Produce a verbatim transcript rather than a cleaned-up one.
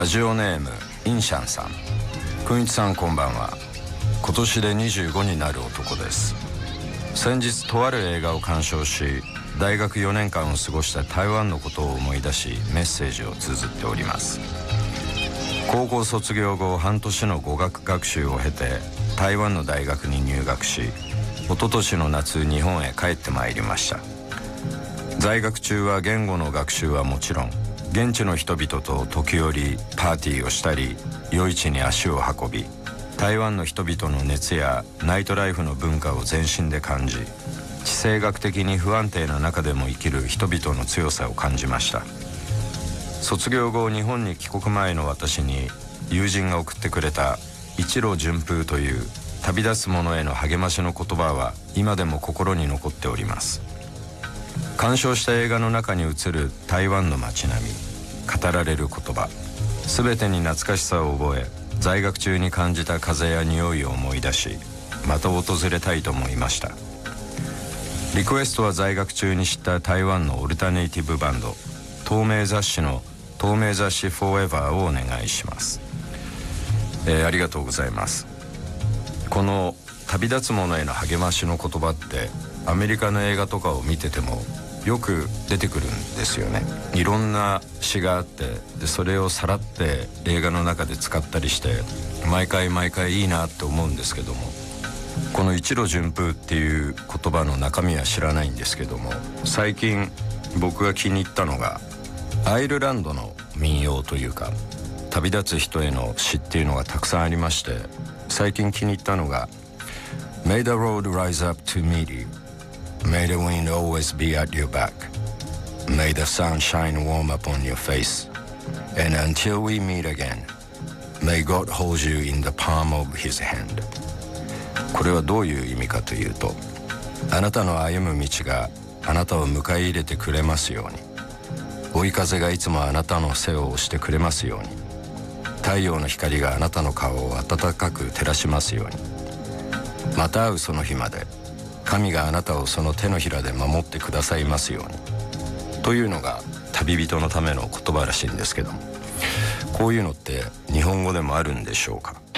ラジオネームインシャンさん。くんいちさんこんばんは。今年でにじゅうごになる男です。先日とある映画を鑑賞し、大学よねんかんを過ごした台湾のことを思い出し、メッセージを綴っております。高校卒業後半年の語学学習を経て台湾の大学に入学し、一昨年の夏日本へ帰ってまいりました。在学中は言語の学習はもちろん、現地の人々と時折パーティーをしたり、夜市に足を運び、台湾の人々の熱やナイトライフの文化を全身で感じ、地政学的に不安定な中でも生きる人々の強さを感じました。卒業後日本に帰国前の私に友人が送ってくれた一路順風という旅立つ者への励ましの言葉は今でも心に残っております。鑑賞した映画の中に映る台湾の街並み、語られる言葉、全てに懐かしさを覚え、在学中に感じた風や匂いを思い出し、また訪れたいと思いました。リクエストは在学中に知った台湾のオルタネイティブバンド、透明雑誌の透明雑誌フォーエバーをお願いします。えー、ありがとうございます。この旅立つ者への励ましの言葉ってアメリカの映画とかを見ててもよく出てくるんですよね。いろんな詩があって、でそれをさらって映画の中で使ったりして、毎回毎回いいなって思うんですけども、この一路順風っていう言葉の中身は知らないんですけども、最近僕が気に入ったのがアイルランドの民謡というか旅立つ人への詩っていうのがたくさんありまして、最近気に入ったのが May the road rise up to meet you, May the wind always be at your back, May the sun shine warm upon your face, And until we meet again, May God hold you in the palm of his hand。 これはどういう意味かというと、あなたの歩む道があなたを迎え入れてくれますように、追い風がいつもあなたの背を押してくれますように、太陽の光があなたの顔を暖かく照らしますように、また会うその日まで神があなたをその手のひらで守ってくださいますように、というのが旅人のための言葉らしいんですけども、こういうのって日本語でもあるんでしょうか。